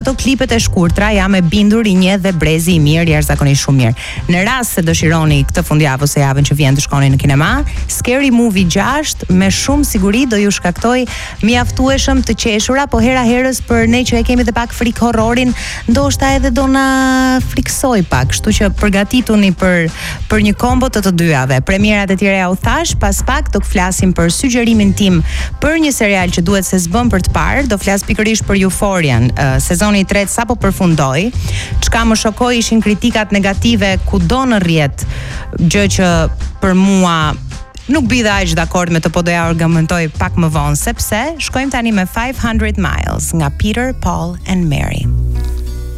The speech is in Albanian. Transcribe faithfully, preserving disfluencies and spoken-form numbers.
ato klipet e shkurtra jam e bindur i një dhe brezi i mirë, jashtëzakonisht shumë mirë. Në rast se dëshironi këtë fundjavë ose javën që vjen të shkoni në kinema, Scary Movie gjashtë me shumë siguri do ju shkaktoj mjaftueshëm të qeshura, po hera herës për ne që e kemi dhe pak frik horrorin, ndoshta edhe do na friksoj pak, kështu që përgatituni për për një kombo të të dyjave. Premierat e tjera u thash, pas pak do të flasim për sugjerimin tim për një serial që duhet se s'bën për të parë, do flas pikërisht për Euphorian. Uh, sezoni i tretë sapo përfundoi. Çka më shokoi ishin kritikat negative kudo në rrjet, gjë që për mua nuk bida aq dakord me të, po doja argumentoj pak më vonë, sepse shkojmë tani me five hundred miles nga Peter, Paul and Mary.